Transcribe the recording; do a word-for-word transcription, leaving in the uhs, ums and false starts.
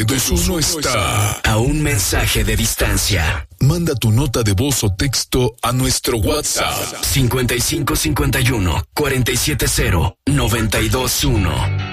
y dos uno está a un mensaje de distancia. Manda tu nota de voz o texto a nuestro WhatsApp cincuenta y cinco cincuenta y uno cuarenta y siete cero noventa y dos uno.